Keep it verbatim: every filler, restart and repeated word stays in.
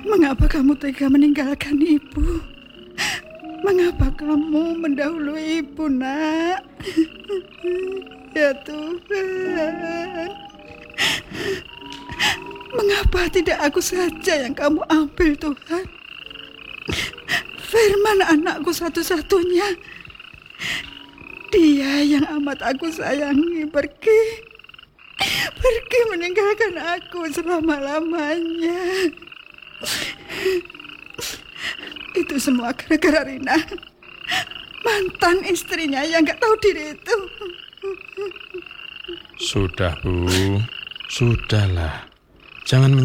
Mengapa kamu tega meninggalkan ibu? Mengapa kamu mendahului ibu, nak? Ya Tuhan, mengapa tidak aku saja yang kamu ambil, Tuhan? Firman anakku satu-satunya, dia yang amat aku sayangi, pergi Pergi meninggalkan aku selama-lamanya. Itu semua gara-gara Rina, mantan istrinya yang gak tahu diri itu. Sudah, Bu. Sudahlah. Jangan